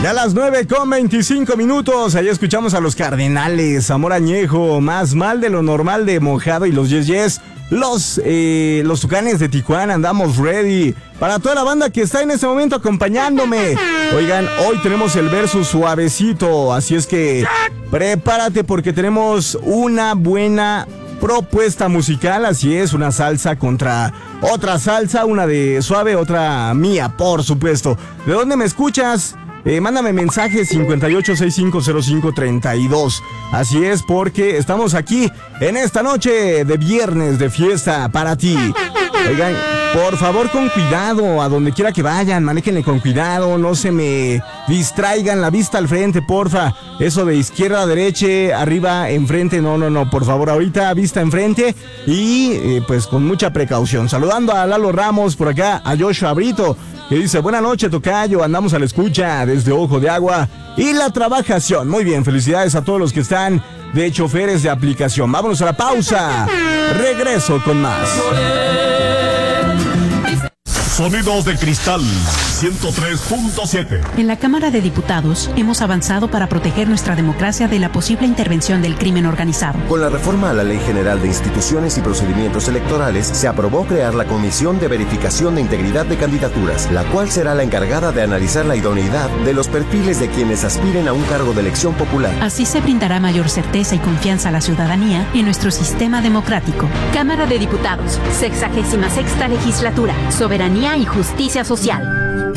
Ya a las 9:25. Ahí escuchamos a los Cardenales, Amor Añejo, Más Mal de lo Normal de Mojado y los Yes Yes. Los Tucanes de Tijuana, andamos ready. Para toda la banda que está en este momento acompañándome. Oigan, hoy tenemos el versus suavecito, así es que prepárate porque tenemos una buena propuesta musical, así es, una salsa contra otra salsa, una de suave, otra mía, por supuesto. ¿De dónde me escuchas? Mándame mensaje 58650532. Así es, porque estamos aquí en esta noche de viernes de fiesta para ti. Oigan, por favor, con cuidado, a donde quiera que vayan, manéjenle con cuidado, no se me distraigan, la vista al frente, porfa. Eso de izquierda a derecha, arriba, enfrente, no, por favor, ahorita vista enfrente y pues con mucha precaución. Saludando a Lalo Ramos por acá, a Joshua Brito, que dice, buena noche, tocayo, andamos a la escucha desde Ojo de Agua y la trabajación. Muy bien, felicidades a todos los que están de choferes de aplicación. Vámonos a la pausa. Regreso con más. Sonidos de Cristal 103.7. En la Cámara de Diputados hemos avanzado para proteger nuestra democracia de la posible intervención del crimen organizado. Con la reforma a la Ley General de Instituciones y Procedimientos Electorales, se aprobó crear la Comisión de Verificación de Integridad de Candidaturas, la cual será la encargada de analizar la idoneidad de los perfiles de quienes aspiren a un cargo de elección popular. Así se brindará mayor certeza y confianza a la ciudadanía en nuestro sistema democrático. Cámara de Diputados, 66ª Legislatura, Soberanía y Justicia Social.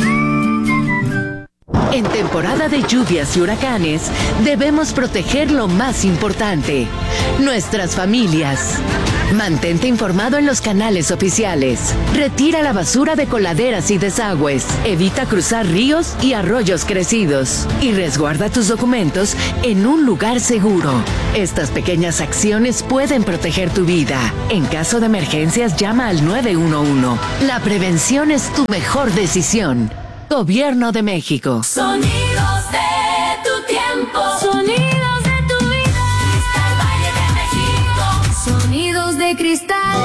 En temporada de lluvias y huracanes, debemos proteger lo más importante, nuestras familias. Mantente informado en los canales oficiales. Retira la basura de coladeras y desagües. Evita cruzar ríos y arroyos crecidos. Y resguarda tus documentos en un lugar seguro. Estas pequeñas acciones pueden proteger tu vida. En caso de emergencias, llama al 911. La prevención es tu mejor decisión. Gobierno de México. Sonidos de tu tiempo. Sonidos de tu vida. Cristal Valle de México. Sonidos de cristal.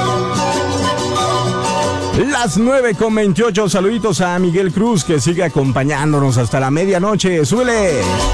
Las 9:28. Saluditos a Miguel Cruz, que sigue acompañándonos hasta la medianoche. ¡Súbele!